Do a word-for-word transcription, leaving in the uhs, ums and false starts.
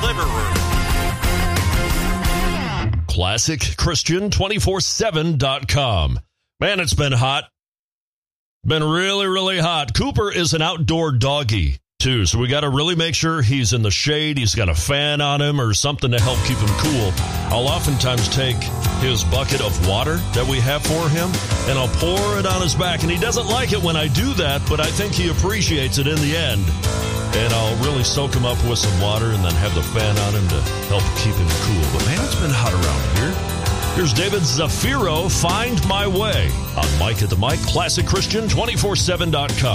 living room. Classic Christian two four seven dot com. Man, it's been hot. Been really, really hot. Cooper is an outdoor doggy, too, so we got to really make sure he's in the shade. He's got a fan on him or something to help keep him cool. I'll oftentimes take his bucket of water that we have for him, and I'll pour it on his back. And he doesn't like it when I do that, but I think he appreciates it in the end. And I'll really soak him up with some water and then have the fan on him to help keep him cool. But, man, it's been hot around here. Here's David Zafiro, Find My Way, on Mike at the Mic, Classic Christian two four seven dot com.